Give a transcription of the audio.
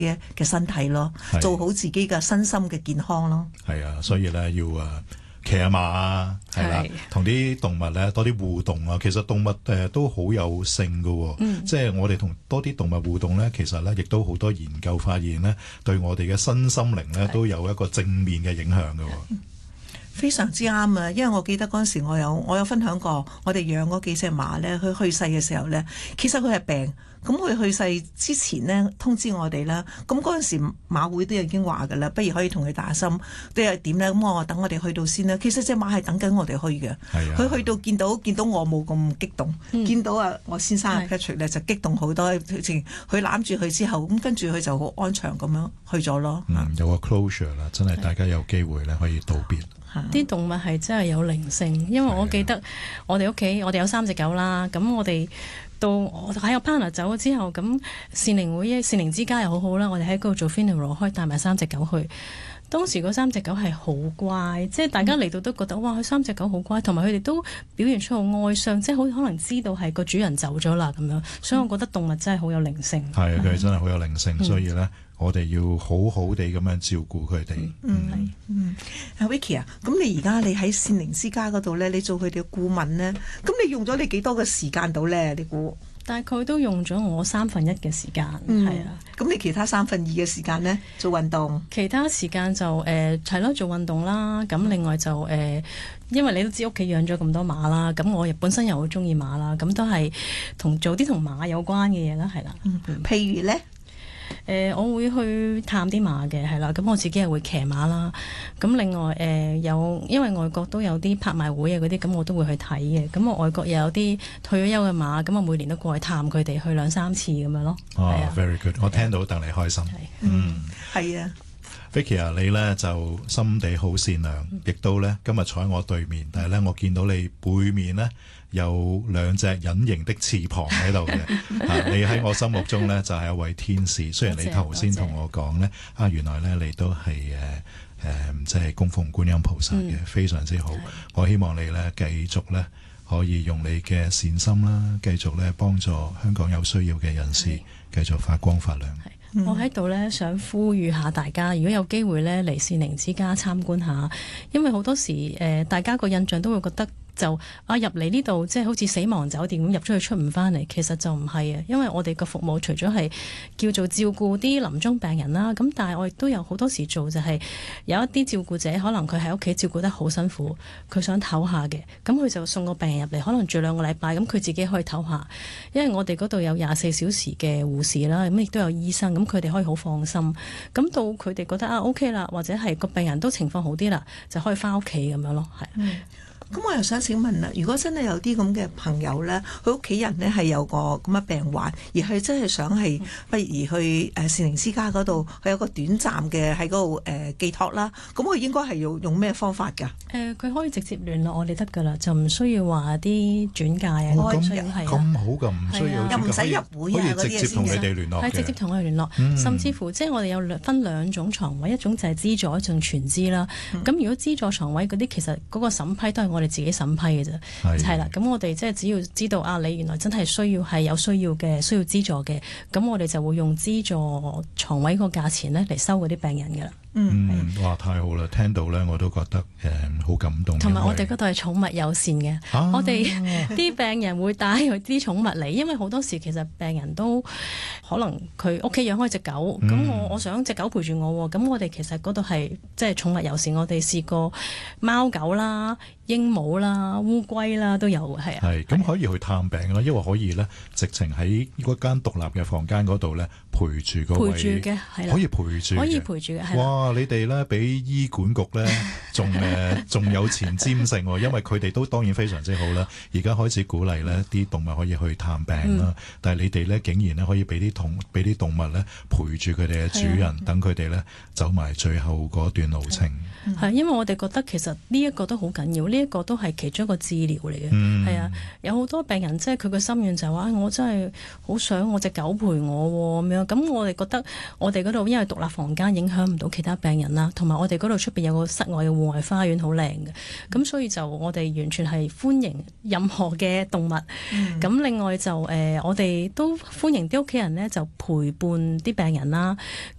嘅身體咯，做好自己嘅身心嘅健康咯。 係啊，所以咧要騎下馬啊，係啦，同啲動物咧多啲互動啊。其實動物都好有性㗎喎，即係我哋同多啲動物互動咧，其實咧亦都好多研究發現咧，對我哋嘅身心靈咧都有一個正面嘅影響㗎喎。 非常之啱啊！因為我記得嗰陣時我有分享過，我哋養嗰幾隻馬咧，佢去世嘅時候咧，其實佢係病。咁佢去世之前呢，通知我哋啦。咁嗰陣時馬會都已經話㗎啦，不如可以同佢打針，都係點咧？咁我話等我哋去到先啦。其實隻馬係等緊我哋去嘅。佢去到見到我冇咁激動，見到我先生 Patrick 咧就激動好多。佢攬住佢之後，咁跟住佢就好安詳咁樣去咗咯。 有個 closure 啦，真係大家有機會咧可以道別。 啲動物係真係有靈性，因為我記得我哋屋企我哋有3隻狗啦，咁我哋到我喺我 partner 走咗之後，咁善寧之家又好好啦，我哋喺嗰度做 funeral， 可以帶埋3隻狗去。當時嗰3隻狗係好乖，即係大家嚟到都覺得哇，佢3隻狗好乖，同埋佢哋都表現出好哀傷，即係好可能知道係個主人走咗啦咁樣，所以我覺得動物真係好有靈性。 係啊，佢哋真係好有靈性，所以咧我哋要好好地咁樣照顧佢哋。 阿 Vicky 啊，咁你而家你喺善寧之家嗰度咧，你做佢哋嘅顧問咧，咁你用咗你幾多嘅時間到咧？你估？ 大概都用咗我1/3嘅時間，係啊。 咁你其他2/3嘅時間呢？做運動？ 其他時間就係咯，做運動啦。咁另外就因為你都知屋企養咗咁多馬啦，咁我本身又好中意馬啦，咁都係做啲同馬有關嘅嘢啦，係啦。 譬如呢？ 我會去探啲馬嘅，係啦，咁我自己係會騎馬啦。咁另外因為外國都有啲拍賣會啊嗰啲，咁我都會去睇嘅。咁我外國又有啲退咗休嘅馬，咁我每年都過去探佢哋，去2-3次咁樣咯。 Very good， 我聽到戥你開心。 係啊。 Vicky 啊，你呢就心地好善良，亦都呢今日坐喺我對面，但係呢我見到你背面呢有2隻隱形的翅膀喺度嘅。你喺我心目中呢就係一位天使。雖然你頭先同我講呢，原來呢你都係即係供奉觀音菩薩嘅，非常之好。我希望你呢繼續呢可以用你嘅善心啦，繼續呢幫助香港有需要嘅人士，繼續發光發亮。 我喺度呢想呼籲下大家，如果有機會呢嚟善寧之家參觀下，因為好多時大家個印象都會覺得就入嚟呢度即係好似死亡酒店咁，入咗去出唔翻嚟，其實就唔係啊。因為我哋個服務除咗係叫做照顧啲臨終病人啦，咁但係我亦都有好多時做就係有一啲照顧者可能佢喺屋企照顧得好辛苦，佢想唞下嘅，咁佢就送個病人入嚟，可能住2個禮拜，咁佢自己可以唞下。因為我哋嗰度有24小時嘅護士啦，咁亦都有醫生，咁佢哋可以好放心。咁到佢哋覺得OK 啦，或者係個病人都情況好啲啦，就可以翻屋企咁樣咯，係。 咁我又想請問啦，如果真係有啲咁嘅朋友咧，佢屋企人咧係有個咁嘅病患，而佢真係想係不如去善寧之家嗰度，佢有個短暫嘅喺嗰度寄託啦。咁佢應該係要用咩方法㗎？ 佢可以直接聯絡我哋得㗎啦，就唔需要話啲轉介啊。 咁好㗎，唔需要又唔使入會啊嗰啲嘢先。 可以直接同你哋聯絡嘅。 係直接同我哋聯絡，甚至乎即係我哋有分2種床位，一種就係資助，一種全資啦。咁如果資助床位嗰啲，其實嗰個審批都係我哋自己審批嘅啫，係啦。咁我哋即係只要知道你原來真係有需要嘅，需要資助嘅，咁我哋就會用資助床位個價錢咧嚟收嗰啲病人㗎啦。 哇，太好啦！聽到咧，我都覺得好感動。 同埋我哋嗰度係寵物友善嘅，我哋啲病人會帶佢啲寵物嚟，因為好多時其實病人都可能佢屋企養開隻狗，咁我想隻狗陪住我，咁我哋其實嗰度係即係寵物友善，我哋試過貓狗啦、鸚鵡啦、烏龜啦都有，係啊。係咁可以去探病啦，因為可以咧直情喺嗰間獨立嘅房間嗰度咧陪住嗰位， 陪住嘅係啦， 可以陪住嘅係。哇！你哋咧比醫管局咧仲有前瞻性喎，因為佢哋都當然非常之好啦。而家開始鼓勵咧啲動物可以去探病啦，但係你哋咧竟然咧可以俾啲動物咧陪住佢哋嘅主人，等佢哋咧走埋最後嗰段路程。 係因為我哋覺得其實呢一個都好緊要，呢一個都係其中一個治療嚟嘅。係啊，有好多病人即係佢個心願就係話，我真係好想我隻狗陪我咁樣。咁我哋覺得我哋嗰度因為獨立房間影響唔到其他病人啦，同埋我哋嗰度出邊有個室外嘅護戶外花園好靚嘅。咁所以就我哋完全係歡迎任何嘅動物。咁另外就我哋都歡迎啲屋企人咧就陪伴啲病人啦。